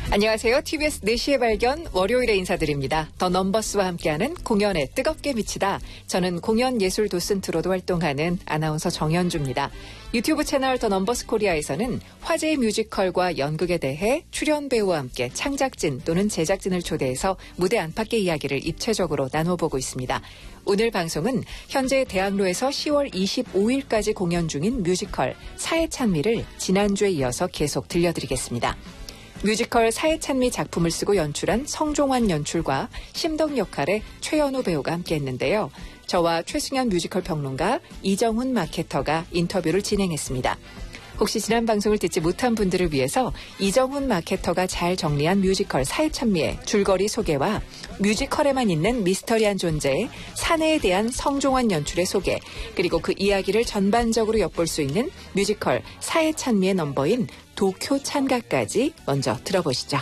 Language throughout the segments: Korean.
안녕하세요. TBS 4시의 발견 월요일에 인사드립니다. 더 넘버스와 함께하는 공연에 뜨겁게 미치다. 저는 공연 예술 도슨트로도 활동하는 아나운서 정현주입니다. 유튜브 채널 더 넘버스 코리아에서는 화제의 뮤지컬과 연극에 대해 출연 배우와 함께 창작진 또는 제작진을 초대해서 무대 안팎의 이야기를 입체적으로 나눠보고 있습니다. 오늘 방송은 현재 대학로에서 10월 25일까지 공연 중인 뮤지컬 사회찬미를 지난주에 이어서 계속 들려드리겠습니다. 뮤지컬 사회찬미 작품을 쓰고 연출한 성종환 연출과 심덕 역할의 최연우 배우가 함께했는데요. 저와 최승현 뮤지컬 평론가, 이정훈 마케터가 인터뷰를 진행했습니다. 혹시 지난 방송을 듣지 못한 분들을 위해서 이정훈 마케터가 잘 정리한 뮤지컬 사회찬미의 줄거리 소개와 뮤지컬에만 있는 미스터리한 존재의 사내에 대한 성종환 연출의 소개, 그리고 그 이야기를 전반적으로 엿볼 수 있는 뮤지컬 사회찬미의 넘버인 도쿄 찬가까지 먼저 들어보시죠.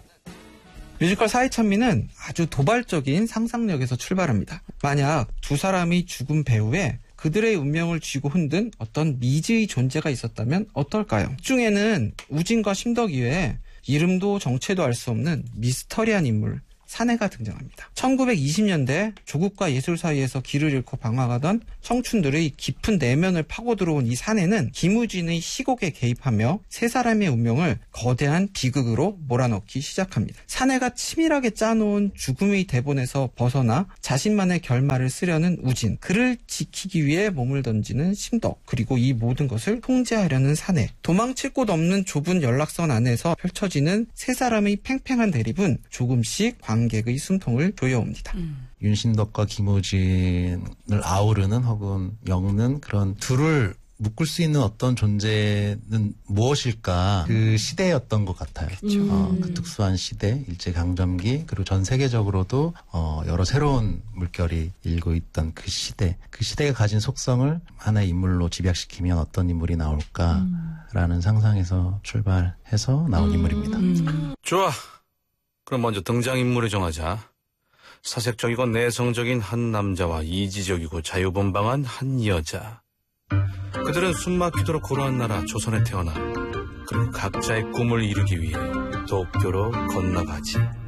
뮤지컬 사회찬미는 아주 도발적인 상상력에서 출발합니다. 만약 두 사람이 죽은 배후에 그들의 운명을 쥐고 흔든 어떤 미지의 존재가 있었다면 어떨까요? 그 중에는 우진과 심덕 이외에 이름도 정체도 알 수 없는 미스터리한 인물 사내가 등장합니다. 1920년대 조국과 예술 사이에서 길을 잃고 방황하던 청춘들의 깊은 내면을 파고 들어온 이 사내는 김우진의 시곡에 개입하며 세 사람의 운명을 거대한 비극으로 몰아넣기 시작합니다. 사내가 치밀하게 짜놓은 죽음의 대본에서 벗어나 자신만의 결말을 쓰려는 우진, 그를 지키기 위해 몸을 던지는 심덕, 그리고 이 모든 것을 통제하려는 사내, 도망칠 곳 없는 좁은 연락선 안에서 펼쳐지는 세 사람의 팽팽한 대립은 조금씩 관객의 숨통을 조여옵니다. 윤신덕과 김우진을 아우르는 혹은 엮는 그런 둘을 묶을 수 있는 어떤 존재는 무엇일까? 그 시대였던 것 같아요. 그 특수한 시대, 일제강점기, 그리고 전 세계적으로도 여러 새로운 물결이 일고 있던 그 시대, 그 시대가 가진 속성을 하나의 인물로 집약시키면 어떤 인물이 나올까라는 상상에서 출발해서 나온 인물입니다. 좋아. 그럼 먼저 등장인물을 정하자. 사색적이고 내성적인 한 남자와 이지적이고 자유분방한 한 여자. 그들은 숨막히도록 고루한 나라 조선에 태어나 그리고 각자의 꿈을 이루기 위해 도쿄로 건너가지.